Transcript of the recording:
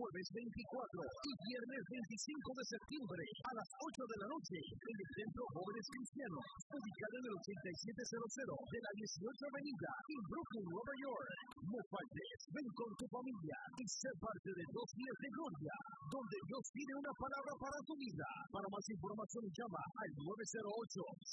jueves 24 y viernes 25 de septiembre a las 8 de la noche en el Centro Jóvenes Cristianos, ubicado en el 8700 de la 18 Avenida en Brooklyn, Nueva York. No faltes, ven con tu familia y sé parte de 2 días de gloria, donde Dios tiene una palabra para tu vida. Para más información llama al